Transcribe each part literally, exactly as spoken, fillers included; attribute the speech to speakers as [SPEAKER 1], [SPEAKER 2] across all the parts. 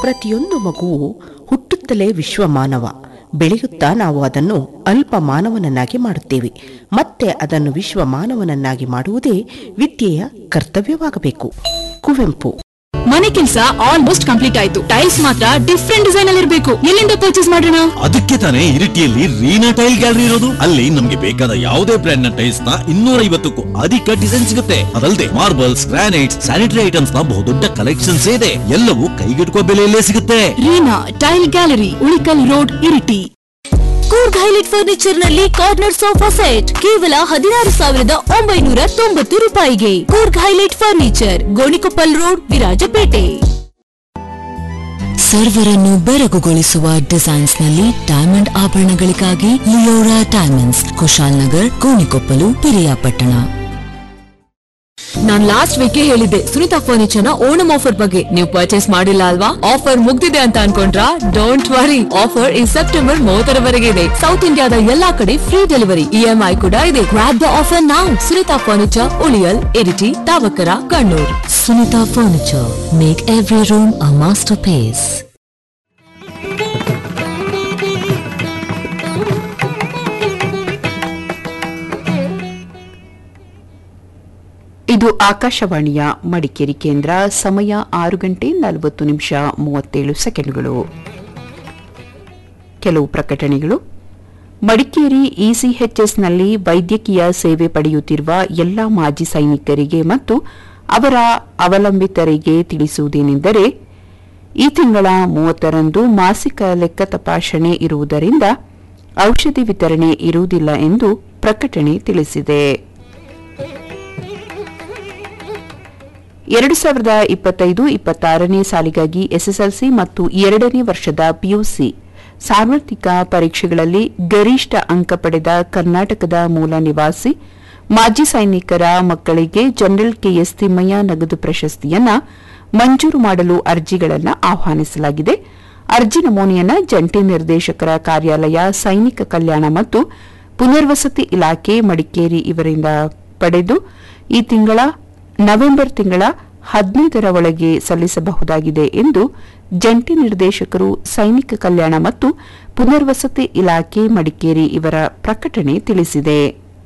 [SPEAKER 1] ಪ್ರತಿಯೊಂದು ಮಗುವು ಹುಟ್ಟುತ್ತಲೇ ವಿಶ್ವಮಾನವ. ಬೆಳೆಯುತ್ತಾ ನಾವು ಅದನ್ನು ಅಲ್ಪ ಮಾನವನನ್ನಾಗಿ ಮಾಡುತ್ತೇವೆ. ಮತ್ತೆ ಅದನ್ನು ವಿಶ್ವಮಾನವನನ್ನಾಗಿ ಮಾಡುವುದೇ ವಿದ್ಯೆಯ ಕರ್ತವ್ಯವಾಗಬೇಕು. ಕುವೆಂಪು.
[SPEAKER 2] ಮನೆ ಕೆಲಸ ಆಲ್ಮೋಸ್ಟ್ ಕಂಪ್ಲೀಟ್ ಆಯ್ತು. ಟೈಲ್ಸ್ ಮಾತ್ರ ಡಿಫ್ರೆಂಟ್ ಡಿಸೈನ್ ಅಲ್ಲಿ ಇರಬೇಕು. ಎಲ್ಲಿಂದ ಪರ್ಚೇಸ್ ಮಾಡೋಣ?
[SPEAKER 3] ಅದಕ್ಕೆ ತಾನೇ ಇರಿಟಿಯಲ್ಲಿ ರೀನಾ ಟೈಲ್ ಗ್ಯಾಲರಿ ಇರೋದು. ಅಲ್ಲಿ ನಮ್ಗೆ ಬೇಕಾದ ಯಾವುದೇ ಬ್ರ್ಯಾಂಡ್ ನ ಟೈಲ್ಸ್ ನ ಇನ್ನೂರ ಐವತ್ತಕ್ಕೂ ಅಧಿಕ ಡಿಸೈನ್ ಸಿಗುತ್ತೆ. ಅದಲ್ಲದೆ ಮಾರ್ಬಲ್ಸ್, ಗ್ರಾನೈಟ್ಸ್, ಸ್ಯಾನಿಟರಿ ಐಟಮ್ಸ್ ನ ಬಹುದೊಡ್ಡ ಕಲೆಕ್ಷನ್ಸ್ ಇದೆ. ಎಲ್ಲವೂ ಕೈಗೆಟುಕುವ ಬೆಲೆಯಲ್ಲೇ ಸಿಗುತ್ತೆ.
[SPEAKER 2] Reena tail gallery, Ulikkal road, Iritty.
[SPEAKER 4] Coorg highlight furniture ನಲ್ಲಿ ಕಾರ್ನರ್ ಸೋಫಾ ಸೆಟ್ ಕೇವಲ ಹದಿನಾರು ಸಾವಿರದ ಒಂಬೈನೂರ ತೊಂಬತ್ತು ರೂಪಾಯಿಗೆ. Coorg highlight furniture, Gonikoppal road, Virajpet. ಸರ್ವರನ್ನು ಬೆರಗುಗೊಳಿಸುವ designs ನಲ್ಲಿ diamond ಆಭರಣಗಳಿಗಾಗಿ Leora diamonds, Kushal Nagar, Gonikoppal, Piriyapatna. ನಾನ್ ಲಾಸ್ಟ್ ವೀಕ್ ಹೇಳಿದ್ದೆ ಸುನಿತಾ ಫರ್ನಿಚರ್ ನ ಓಣಂ ಆಫರ್ ಬಗ್ಗೆ. ನೀವು ಪರ್ಚೇಸ್ ಮಾಡಿಲ್ಲ ಅಲ್ವಾ? ಆಫರ್ ಮುಗ್ದಿದೆ ಅಂತ ಅನ್ಕೊಂಡ್ರಾ? ಡೋಂಟ್ ವರಿ, ಆಫರ್ ಈ ಸೆಪ್ಟೆಂಬರ್ ಮೂವತ್ತರವರೆಗೆ ಇದೆ. ಸೌತ್ ಇಂಡಿಯಾದ ಎಲ್ಲಾ ಕಡೆ ಫ್ರೀ ಡೆಲಿವರಿ, ಇಎಂಐ ಕೂಡ ಇದೆ. Grab the offer now. Sunita furniture, ಉಳಿಯಲ್, Iritty, ತಾವಕರ, Kannur. Sunita furniture, make every room a master piece.
[SPEAKER 5] ಇದು ಆಕಾಶವಾಣಿಯ ಮಡಿಕೇರಿ ಕೇಂದ್ರ. ಸಮಯ ಆರು ಗಂಟೆ ನಲವತ್ತು ನಿಮಿಷ ಮೂವತ್ತೇಳು ಸೆಕೆಂಡ್ಗಳು. ಕೆಲವು ಪ್ರಕಟಣೆಗಳು. ಮಡಿಕೇರಿ ಇಸಿಎಚ್ಎಸ್ನಲ್ಲಿ ವೈದ್ಯಕೀಯ ಸೇವೆ ಪಡೆಯುತ್ತಿರುವ ಎಲ್ಲ ಮಾಜಿ ಸೈನಿಕರಿಗೆ ಮತ್ತು ಅವರ ಅವಲಂಬಿತರಿಗೆ ತಿಳಿಸುವುದೇನೆಂದರೆ, ಈ ತಿಂಗಳ ಮೂವತ್ತರಂದು ಮಾಸಿಕ ಲೆಕ್ಕ ತಪಾಸಣೆ ಇರುವುದರಿಂದ ಔಷಧಿ ವಿತರಣೆ ಇರುವುದಿಲ್ಲ ಎಂದು ಪ್ರಕಟಣೆ ತಿಳಿಸಿದೆ. ಎರಡು ಸಾವಿರದ ಇಪ್ಪತ್ತೈದು ಇಪ್ಪತ್ತಾರನೇ ಸಾಲಿಗಾಗಿ ಎಸ್ಎಸ್ಎಲ್ಸಿ ಮತ್ತು ಎರಡನೇ ವರ್ಷದ ಪಿಯುಸಿ ಸಾರ್ವತ್ರಿಕ ಪರೀಕ್ಷೆಗಳಲ್ಲಿ ಗರಿಷ್ಠ ಅಂಕ ಪಡೆದ ಕರ್ನಾಟಕದ ಮೂಲ ನಿವಾಸಿ ಮಾಜಿ ಸೈನಿಕರ ಮಕ್ಕಳಿಗೆ ಜನರಲ್ ಕೆಎಸ್ ತಿಮ್ಮಯ್ಯ ನಗದು ಪ್ರಶಸ್ತಿಯನ್ನ ಮಂಜೂರು ಮಾಡಲು ಅರ್ಜಿಗಳನ್ನು ಆಹ್ವಾನಿಸಲಾಗಿದೆ. ಅರ್ಜಿ ನಮೂನೆಯನ್ನು ಜಂಟಿ ನಿರ್ದೇಶಕರ ಕಾರ್ಯಾಲಯ, ಸೈನಿಕ ಕಲ್ಯಾಣ ಮತ್ತು ಪುನರ್ವಸತಿ ಇಲಾಖೆ, ಮಡಿಕೇರಿ ಇವರಿಂದ ಪಡೆದು ಈ ತಿಂಗಳ ನವೆಂಬರ್ ತಿಂಗಳ ಹದಿನೈದರ ಒಳಗೆ ಸಲ್ಲಿಸಬಹುದಾಗಿದೆ ಎಂದು ಜಂಟಿ ನಿರ್ದೇಶಕರು, ಸೈನಿಕ ಕಲ್ಯಾಣ ಮತ್ತು ಪುನರ್ವಸತಿ ಇಲಾಖೆ, ಮಡಿಕೇರಿ ಇವರ ಪ್ರಕಟಣೆ ತಿಳಿಸಿದೆ.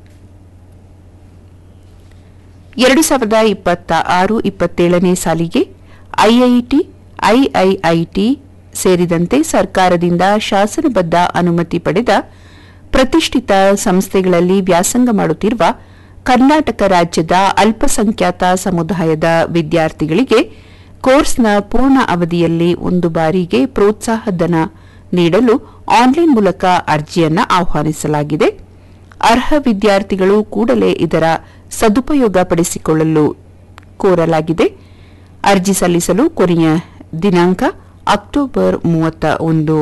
[SPEAKER 5] ಎರಡು ಸಾವಿರದ ಇಪ್ಪತ್ತ ಆರು ಇಪ್ಪತ್ತೇಳನೇ ಸಾಲಿಗೆ ಐಐಟಿ, ಐಐಐಟಿ ಸೇರಿದಂತೆ ಸರ್ಕಾರದಿಂದ ಶಾಸನಬದ್ಧ ಅನುಮತಿ ಪಡೆದ ಪ್ರತಿಷ್ಠಿತ ಸಂಸ್ಥೆಗಳಲ್ಲಿ ವ್ಯಾಸಂಗ ಮಾಡುತ್ತಿರುವ ಕರ್ನಾಟಕ ರಾಜ್ಯದ ಅಲ್ಪಸಂಖ್ಯಾತ ಸಮುದಾಯದ ವಿದ್ಯಾರ್ಥಿಗಳಿಗೆ ಕೋರ್ಸ್ನ ಪೂರ್ಣ ಅವಧಿಯಲ್ಲಿ ಒಂದು ಬಾರಿಗೆ ಪ್ರೋತ್ಸಾಹಧನ ನೀಡಲು ಆನ್ಲೈನ್ ಮೂಲಕ ಅರ್ಜಿಯನ್ನು ಆಹ್ವಾನಿಸಲಾಗಿದೆ. ಅರ್ಹ ವಿದ್ಯಾರ್ಥಿಗಳು ಕೂಡಲೇ ಇದರ ಸದುಪಯೋಗ ಪಡಿಸಿಕೊಳ್ಳಲು ಕೋರಲಾಗಿದೆ. ಅರ್ಜಿ ಸಲ್ಲಿಸಲು ಕೊನೆಯ ದಿನಾಂಕ ಅಕ್ಟೋಬರ್ ಮೂವತ್ತ ಒಂದು.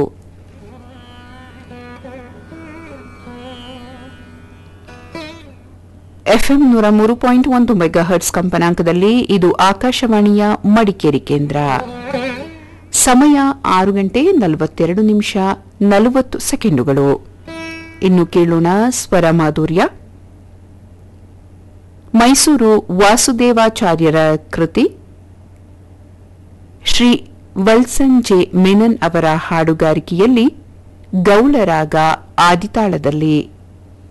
[SPEAKER 5] ಎಫ್ಎಂ ನೂರ ಮೂರು ಪಾಯಿಂಟ್ ಒಂದು ಮೆಗಾಹರ್ಟ್ಸ್ ಕಂಪನಾಂಕದಲ್ಲಿ ಇದು ಆಕಾಶವಾಣಿಯ ಮಡಿಕೇರಿ ಕೇಂದ್ರ. ಸಮಯ ಆರು ಗಂಟೆ ನಲವತ್ತೆರಡು ನಿಮಿಷ ನಲವತ್ತು ಸೆಕೆಂಡುಗಳು. ಇನ್ನು ಕೇಳೋಣ ಸ್ವರ ಮಾಧುರ್ಯ. ಮೈಸೂರು ವಾಸುದೇವಾಚಾರ್ಯರ ಕೃತಿ ಶ್ರೀ ವಲ್ಸನ್ ಜೆ ಮೆನನ್ ಅವರ ಹಾಡುಗಾರಿಕೆಯಲ್ಲಿ ಗೌಳರಾಗ ಆದಿತಾಳದಲ್ಲಿ